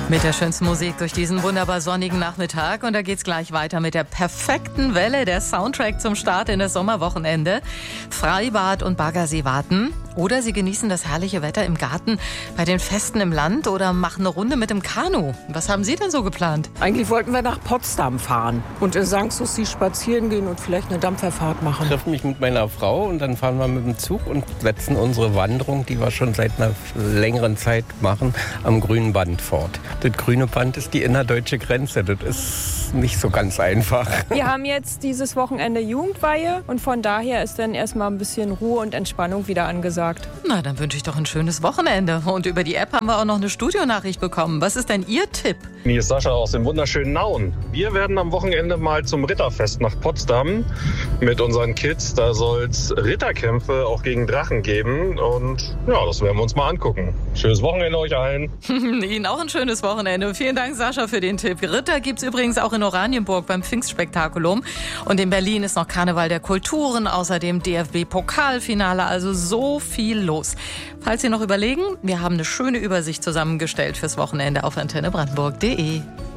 Mit der schönsten Musik durch diesen wunderbar sonnigen Nachmittag. Und da geht's gleich weiter mit der perfekten Welle, der Soundtrack zum Start in das Sommerwochenende. Freibad und Baggersee warten. Oder Sie genießen das herrliche Wetter im Garten bei den Festen im Land oder machen eine Runde mit dem Kanu. Was haben Sie denn so geplant? Eigentlich wollten wir nach Potsdam fahren und in St. Susi spazieren gehen und vielleicht eine Dampferfahrt machen. Ich treffe mich mit meiner Frau und dann fahren wir mit dem Zug und setzen unsere Wanderung, die wir schon seit einer längeren Zeit machen, am grünen Band fort. Das grüne Band ist die innerdeutsche Grenze. Das ist nicht so ganz einfach. Wir haben jetzt dieses Wochenende Jugendweihe und von daher ist dann erstmal ein bisschen Ruhe und Entspannung wieder angesagt. Na, dann wünsche ich doch ein schönes Wochenende. Und über die App haben wir auch noch eine Studionachricht bekommen. Was ist denn Ihr Tipp? Hier ist Sascha aus dem wunderschönen Nauen. Wir werden am Wochenende mal zum Ritterfest nach Potsdam mit unseren Kids. Da soll es Ritterkämpfe auch gegen Drachen geben. Und ja, das werden wir uns mal angucken. Schönes Wochenende euch allen. Ihnen auch ein schönes Wochenende. Vielen Dank, Sascha, für den Tipp. Ritter gibt es übrigens auch in Oranienburg beim Pfingstspektakulum. Und in Berlin ist noch Karneval der Kulturen, außerdem DFB-Pokalfinale. Also so viel los. Falls Sie noch überlegen, wir haben eine schöne Übersicht zusammengestellt fürs Wochenende auf antennebrandenburg.de.